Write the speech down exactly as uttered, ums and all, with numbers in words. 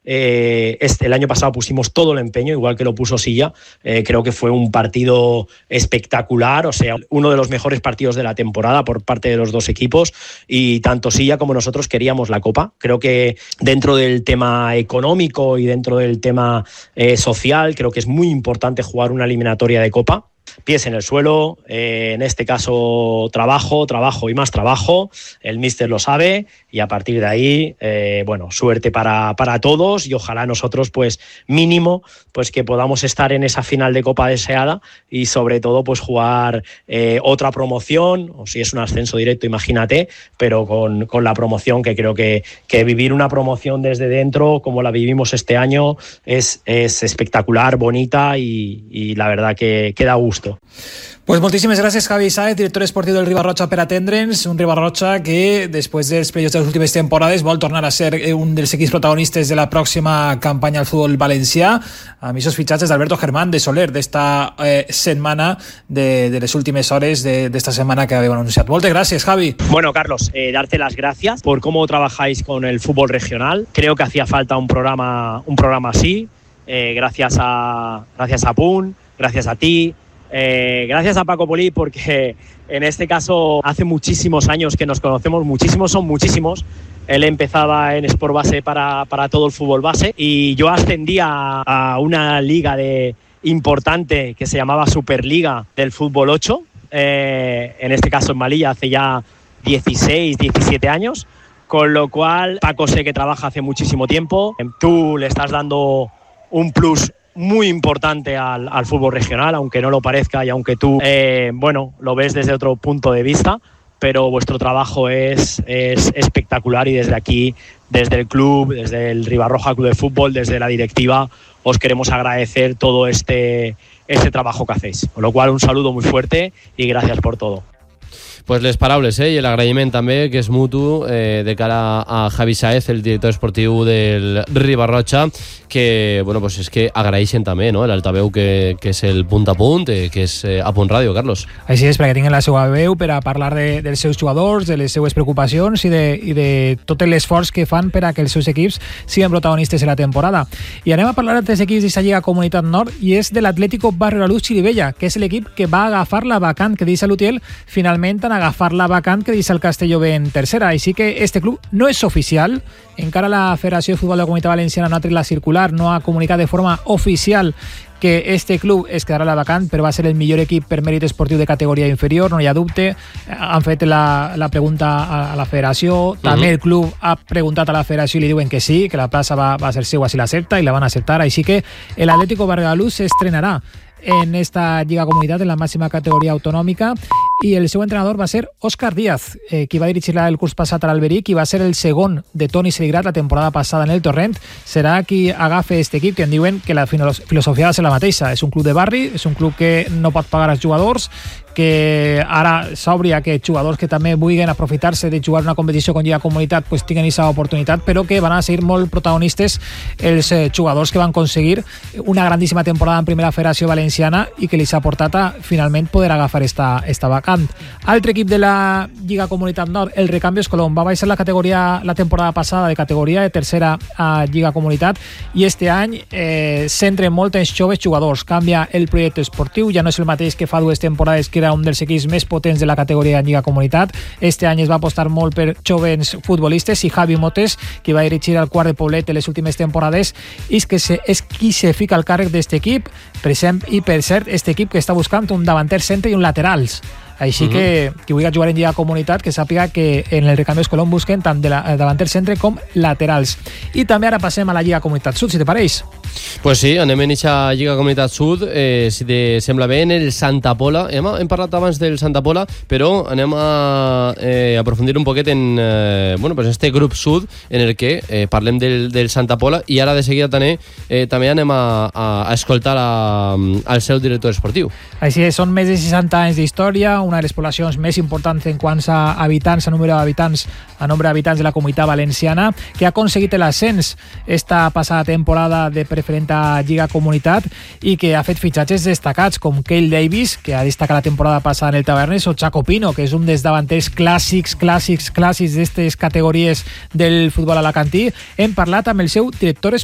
eh, este, el año pasado pusimos todo el empeño, igual que lo puso Silla. Eh, creo que fue un partido espectacular, o sea, uno de los mejores partidos de la temporada por parte de los dos equipos, y tanto Silla como nosotros queríamos la Copa. Creo que dentro del tema económico y dentro del tema eh, social, creo que es muy importante jugar una eliminatoria de Copa. Pies en el suelo, eh, en este caso trabajo, trabajo y más trabajo, el míster lo sabe, y a partir de ahí, eh, bueno, suerte para, para todos, y ojalá nosotros, pues mínimo, pues que podamos estar en esa final de Copa deseada, y sobre todo pues jugar eh, otra promoción, o si es un ascenso directo, imagínate, pero con, con la promoción, que creo que, que vivir una promoción desde dentro, como la vivimos este año, es, es espectacular, bonita, y, y la verdad que, que da gusto. Pues moltíssimes gràcies, Javi Sáez, director esportiu del Riba-roja, per atendre'ns. Un Riba-roja que, després dels playoffs de les últimes temporades, vol tornar a ser un dels equips protagonistes de la pròxima campanya al futbol valencià, amb aquests fitxatges d'Alberto Germán, de Soler, d'esta eh, setmana, de, de les últimes hores d'esta setmana que habíem anunciat. Moltes gràcies, Javi. Bueno, Carlos, eh, darte las gracias por cómo trabajáis con el fútbol regional. Creo que hacía falta un programa, un programa así. Eh, gracias a, gracias a Pun, gracias a ti. Eh, gracias a Paco Polí, porque en este caso hace muchísimos años que nos conocemos, muchísimos, son muchísimos. Él empezaba en Sport Base para, para todo el fútbol base, y yo ascendí a, a una liga de, importante que se llamaba Superliga del Fútbol ocho, eh, en este caso en Malilla, hace ya dieciséis, diecisiete años, con lo cual Paco sé que trabaja hace muchísimo tiempo. Tú le estás dando un plus muy importante al, al fútbol regional, aunque no lo parezca, y aunque tú eh, bueno, lo ves desde otro punto de vista, pero vuestro trabajo es, es espectacular, y desde aquí, desde el club, desde el Riba-roja Club de Fútbol, desde la directiva, os queremos agradecer todo este, este trabajo que hacéis. Con lo cual, un saludo muy fuerte y gracias por todo. Pues les paraules, eh? I l'agraïment també, que és mutu, eh, de cara a Javi Sáez, el director esportiu del Riba-roja, que, bueno, pues és que agraeixen també, no?, l'altaveu que, que és el punt a punt, eh, que és eh, a Punt Ràdio, Carlos. Així és, perquè tinguin la seva veu per a parlar de, dels seus jugadors, de les seues preocupacions i de, i de tot l'esforç que fan per a que els seus equips siguin protagonistes en la temporada. I anem a parlar dels equips d'aquesta Lliga Comunitat Nord, i és de l'Atlético Barrio La Luz Xirivella, que és l'equip que va agafar la vacant que deixa l'Utiel, finalment en agafar la vacant que deixa el Castelló B en tercera. Així que este club no és oficial, encara la Federació de Futbol de la Comunitat Valenciana no ha tret la circular, no ha comunicat de forma oficial que este club es quedarà la vacant, però va ser el millor equip per mèrit esportiu de categoria inferior, no hi ha dubte. Han fet la, la pregunta a la federació, també uh-huh. el club ha preguntat a la federació i li diuen que sí, que la plaça va, va ser seua si l'accepta, i la van acceptar. Així que l'Atlético Barrio La Luz s'estrenarà en esta Lliga Comunitat, en la màxima categoria autonòmica, i el seu entrenador va ser Òscar Díaz, eh, qui va dirigir el curs passat a l'Alberic i va ser el segon de Toni Seligrat la temporada passada en el Torrent. Serà qui agafa aquest equip, que en diuen que la filosofia ha de ser la mateixa. És un club de barri, és un club que no pot pagar els jugadors, que ara s'obri a que jugadors que també vulguin aprofitar-se de jugar una competició con Lliga Comunitat pues tinguin aquesta oportunitat, però que van a ser molt protagonistes els eh, jugadors que van aconseguir una grandíssima temporada en Primera Federació Valenciana i que li ha portat a finalment poder agafar esta, esta vacant. Altre equip de la Lliga Comunitat Nord, el Recambios Colom, va baixar la categoria la temporada passada de categoria de tercera a Lliga Comunitat, i este any eh, centra molt en joves jugadors. Canvia el projecte esportiu, ja no és el mateix que fa dues temporades, que era un dels equips més potents de la categoria en Lliga Comunitat. Este any es va apostar molt per jovens futbolistes, i Javi Motes, qui va dirigir el Quart de Poblet en les últimes temporades, és, que se, és qui se fica al càrrec d'aquest equip, per exemple, i per cert, aquest equip que està buscant un davanter centre i un laterals. Així uh-huh. que qui vulgui jugar en Lliga Comunitat, que sàpiga que en el Recambios Colom busquen tant de la, davanter centre com laterals. I també ara passem a la Lliga Comunitat Sud, si te pareix. Pues sí, anem en eixa Lliga Comunitat Sud, eh, si te sembla bé, en el Santa Pola. Hem, hem parlat abans del Santa Pola, però anem a eh, aprofundir un poquet en eh, bueno, pues este grup sud en el que eh, parlem del, del Santa Pola, i ara de seguida també, eh, també anem a, a, a escoltar a, al seu director esportiu. Així és, són més de seixanta anys d'història, una de les poblacions més importants en quant a habitants, a número d'habitants, a nombre d'habitants de la Comunitat Valenciana, que ha aconseguit l'ascens esta passada temporada de preferent a Lliga Comunitat, i que ha fet fitxatges destacats com Cale Davis, que ha destacat la temporada passada en el Tavernes, o Chaco Pino, que és un dels davanters clàssics, clàssics, clàssics d'aquestes categories del futbol alacantí. Hem parlat amb el seu director esportiu